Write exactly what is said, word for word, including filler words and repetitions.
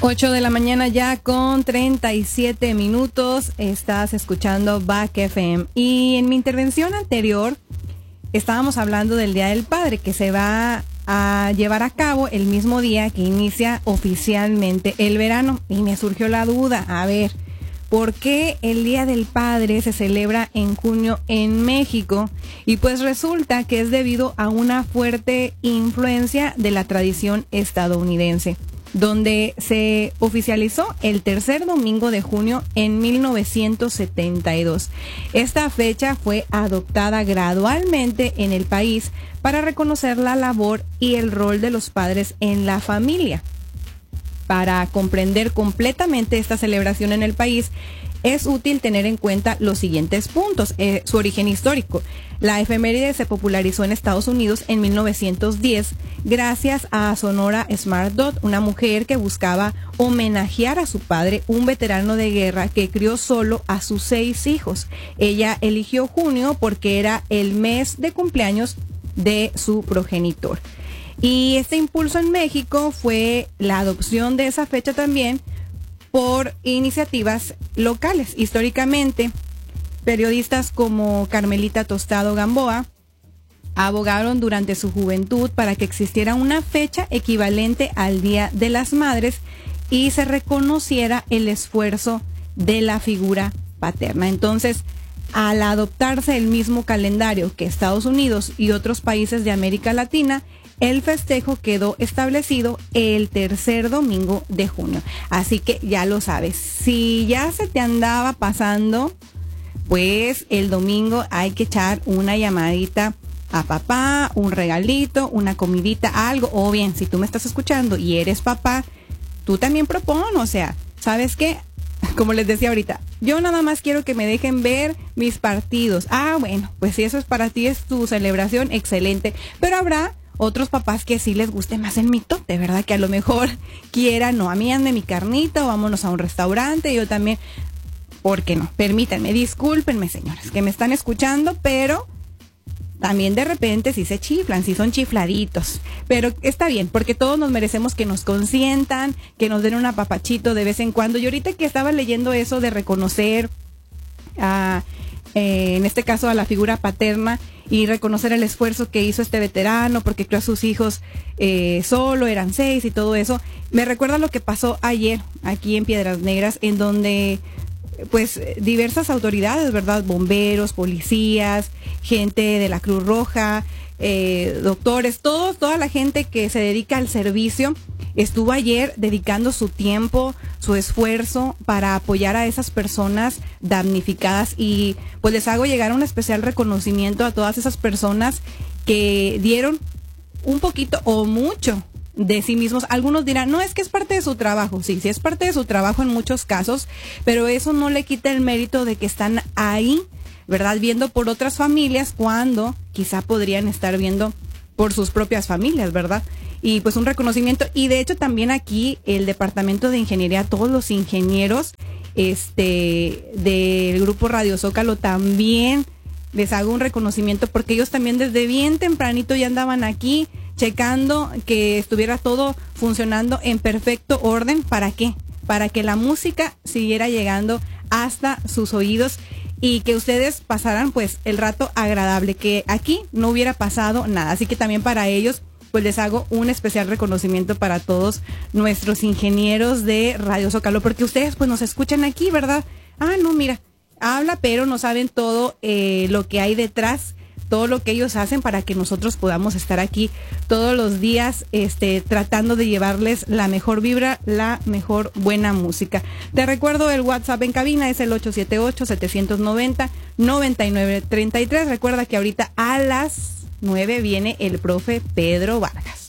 ocho de la mañana ya con treinta y siete minutos. Estás escuchando Back F M. Y en mi intervención anterior estábamos hablando del Día del Padre, que se va a llevar a cabo el mismo día que inicia oficialmente el verano. Y me surgió la duda, a ver, ¿por qué el Día del Padre se celebra en junio en México? Y pues resulta que es debido a una fuerte influencia de la tradición estadounidense, donde se oficializó el tercer domingo de junio en mil novecientos setenta y dos. Esta fecha fue adoptada gradualmente en el país para reconocer la labor y el rol de los padres en la familia. Para comprender completamente esta celebración en el país, es útil tener en cuenta los siguientes puntos. Eh, su origen histórico. La efeméride se popularizó en Estados Unidos en mil novecientos diez gracias a Sonora Smart Dodd, una mujer que buscaba homenajear a su padre, un veterano de guerra que crió solo a sus seis hijos. Ella eligió junio porque era el mes de cumpleaños de su progenitor. Y este impulso en México fue la adopción de esa fecha también por iniciativas locales. Históricamente, periodistas como Carmelita Tostado Gamboa abogaron durante su juventud para que existiera una fecha equivalente al Día de las Madres y se reconociera el esfuerzo de la figura paterna. Entonces, al adoptarse el mismo calendario que Estados Unidos y otros países de América Latina, el festejo quedó establecido el tercer domingo de junio. Así que ya lo sabes, si ya se te andaba pasando, pues el domingo hay que echar una llamadita a papá, un regalito, una comidita, algo. O bien, si tú me estás escuchando y eres papá, tú también propon, o sea, ¿sabes qué? Como les decía ahorita, yo nada más quiero que me dejen ver mis partidos. Ah, bueno, pues si eso es para ti, es tu celebración, excelente. Pero habrá otros papás que sí les guste más el mitote, ¿verdad? Que a lo mejor quieran, no, a mí hazme mi carnita o vámonos a un restaurante. Yo también, ¿por qué no? Permítanme, discúlpenme, señores, que me están escuchando, pero también de repente sí se chiflan, sí son chifladitos. Pero está bien, porque todos nos merecemos que nos consientan, que nos den un apapachito de vez en cuando. Y ahorita que estaba leyendo eso de reconocer a, eh, en este caso a la figura paterna, y reconocer el esfuerzo que hizo este veterano porque crió a sus hijos eh, solo, eran seis y todo eso. Me recuerda lo que pasó ayer aquí en Piedras Negras, en donde pues diversas autoridades, ¿verdad? Bomberos, policías, gente de la Cruz Roja, eh, doctores, todos, toda la gente que se dedica al servicio estuvo ayer dedicando su tiempo, su esfuerzo para apoyar a esas personas damnificadas, y pues les hago llegar un especial reconocimiento a todas esas personas que dieron un poquito o mucho de sí mismos. Algunos dirán, no, es que es parte de su trabajo. Sí, sí es parte de su trabajo en muchos casos, pero eso no le quita el mérito de que están ahí, ¿verdad? Viendo por otras familias cuando quizá podrían estar viendo por sus propias familias, ¿verdad? Y pues un reconocimiento. Y de hecho también aquí el Departamento de Ingeniería, todos los ingenieros este del Grupo Radio Zócalo, también les hago un reconocimiento porque ellos también desde bien tempranito ya andaban aquí checando que estuviera todo funcionando en perfecto orden. ¿Para qué? Para que la música siguiera llegando hasta sus oídos y que ustedes pasaran pues el rato agradable, que aquí no hubiera pasado nada. Así que también para ellos pues les hago un especial reconocimiento para todos nuestros ingenieros de Radio Zócalo, porque ustedes pues nos escuchan aquí, ¿verdad? Ah, no, mira, habla, pero no saben todo eh, lo que hay detrás, todo lo que ellos hacen para que nosotros podamos estar aquí todos los días este, tratando de llevarles la mejor vibra, la mejor buena música. Te recuerdo, el WhatsApp en cabina es el ocho siete ocho, siete nueve cero, nueve nueve tres tres. Recuerda que ahorita a las nueve viene el profe Pedro Vargas.